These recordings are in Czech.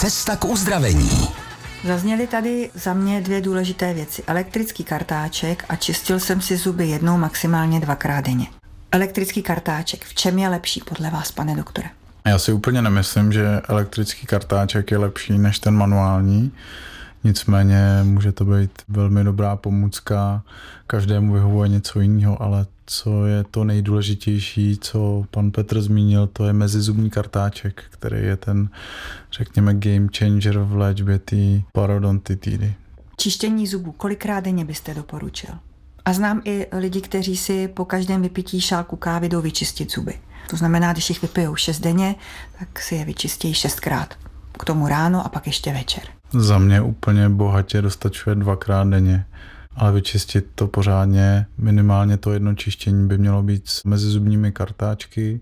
Cesta k uzdravení. Zazněly tady za mě dvě důležité věci. Elektrický kartáček a čistil jsem si zuby jednou, maximálně dvakrát denně. Elektrický kartáček, v čem je lepší podle vás, pane doktore? Já si úplně nemyslím, že elektrický kartáček je lepší než ten manuální. Nicméně může to být velmi dobrá pomůcka, každému vyhovuje něco jiného, ale co je to nejdůležitější, co pan Petr zmínil, to je mezizubní kartáček, který je ten, řekněme, game changer v léčbě té parodontitidy. Čištění zubů, kolikrát denně byste doporučil? A znám i lidi, kteří si po každém vypití šálku kávy jdou vyčistit zuby. To znamená, když jich vypijou 6 denně, tak si je vyčistí 6krát. K tomu ráno a pak ještě večer. Za mě úplně bohatě dostačuje 2krát denně. Ale vyčistit to pořádně, minimálně to jedno čištění by mělo být s mezizubními kartáčky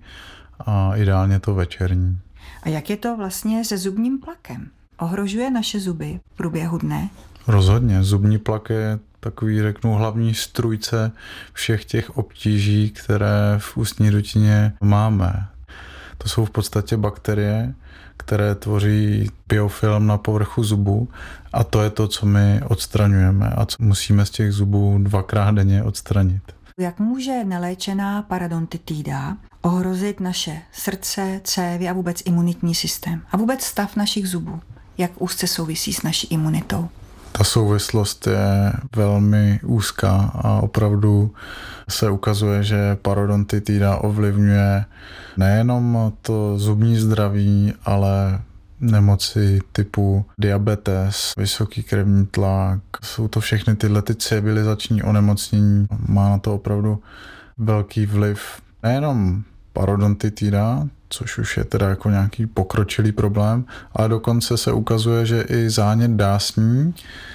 a ideálně to večerní. A jak je to vlastně se zubním plakem? Ohrožuje naše zuby v průběhu dne? Rozhodně. Zubní plak je takový, řeknu, hlavní strůjce všech těch obtíží, které v ústní dutině máme. To jsou v podstatě bakterie, které tvoří biofilm na povrchu zubu a to je to, co my odstraňujeme a co musíme z těch zubů 2krát denně odstranit. Jak může neléčená parodontitida ohrozit naše srdce, cévy a vůbec imunitní systém? A vůbec stav našich zubů? Jak úzce souvisí s naší imunitou? Ta souvislost je velmi úzká a opravdu se ukazuje, že parodontitida ovlivňuje nejenom to zubní zdraví, ale nemoci typu diabetes, vysoký krevní tlak. Jsou to všechny tyhle civilizační onemocnění. Má na to opravdu velký vliv. Nejenom parodontitida, což už je teda jako nějaký pokročilý problém, ale dokonce se ukazuje, že i zánět dásní,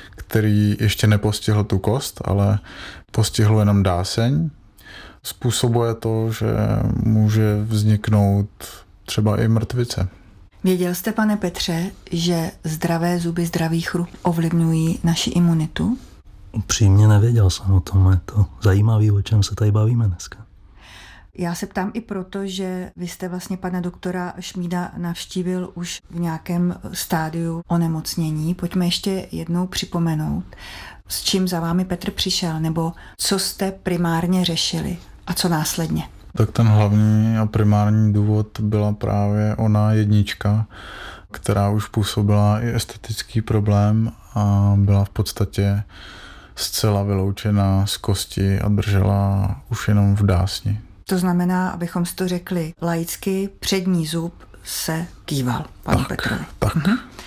který ještě nepostihl tu kost, ale postihl jenom dáseň, způsobuje to, že může vzniknout třeba i mrtvice. Věděl jste, pane Petře, že zdravé zuby, zdravý chrup ovlivňují naši imunitu? Upřímně nevěděl jsem o tom, je to zajímavý, o čem se tady bavíme dneska. Já se ptám i proto, že vy jste vlastně pana doktora Šmída navštívil už v nějakém stádiu onemocnění. Pojďme ještě jednou připomenout, s čím za vámi Petr přišel, nebo co jste primárně řešili a co následně. Tak ten hlavní a primární důvod byla právě ona jednička, která už působila i estetický problém a byla v podstatě zcela vyloučena z kosti a držela už jenom v dásni. To znamená, abychom si to řekli laicky, přední zub se kýval panu Petrovi. Tak.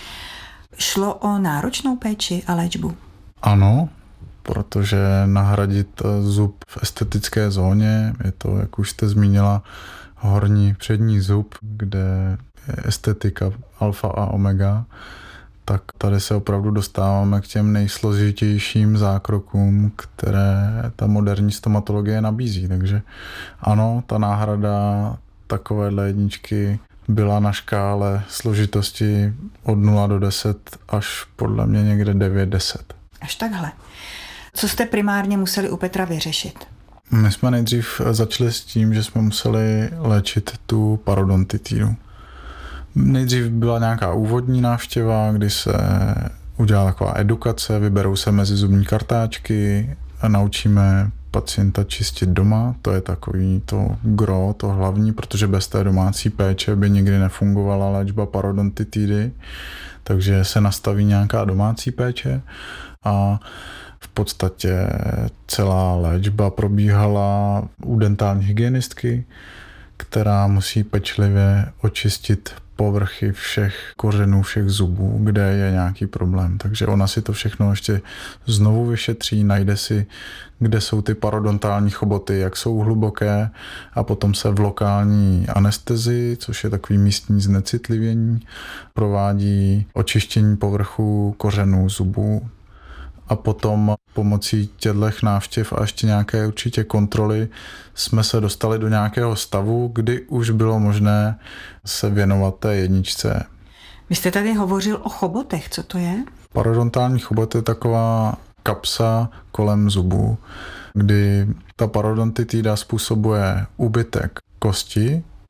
Šlo o náročnou péči a léčbu? Ano, protože nahradit zub v estetické zóně, je to, jak už jste zmínila, horní přední zub, kde je estetika alfa a omega, tak tady se opravdu dostáváme k těm nejsložitějším zákrokům, které ta moderní stomatologie nabízí. Takže ano, ta náhrada takovéhle jedničky byla na škále složitosti od 0 do 10 až podle mě někde 9-10. Až takhle. Co jste primárně museli u Petra vyřešit? My jsme nejdřív začali s tím, že jsme museli léčit tu parodontitidu. Nejdřív byla nějaká úvodní návštěva, kdy se udělá taková edukace, vyberou se mezizubní kartáčky a naučíme pacienta čistit doma. To je takový to gro, to hlavní, protože bez té domácí péče by nikdy nefungovala léčba parodontitidy, takže se nastaví nějaká domácí péče a v podstatě celá léčba probíhala u dentální hygienistky, která musí pečlivě očistit povrchy všech kořenů, všech zubů, kde je nějaký problém. Takže ona si to všechno ještě znovu vyšetří, najde si, kde jsou ty parodontální choboty, jak jsou hluboké a potom se v lokální anestezii, což je takový místní znecitlivění, provádí očištění povrchu kořenů zubů a potom pomocí těchto návštěv a ještě nějaké určitě kontroly jsme se dostali do nějakého stavu, kdy už bylo možné se věnovat té jedničce. Vy jste tady hovořil o chobotech, co to je? Parodontální chobot je taková kapsa kolem zubů, kdy ta parodontitida způsobuje úbytek kosti,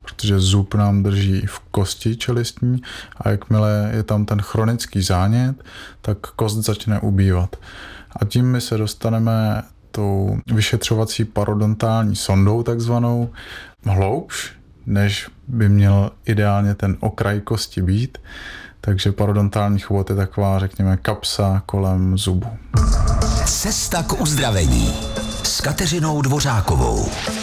protože zub nám drží v kosti čelistní a jakmile je tam ten chronický zánět, tak kost začne ubývat. A tím my se dostaneme tou vyšetřovací parodontální sondou takzvanou hloubš, než by měl ideálně ten okraj kosti být. Takže parodontální chobot je taková, řekněme, kapsa kolem zubu. Cesta k uzdravení s Kateřinou Dvořákovou.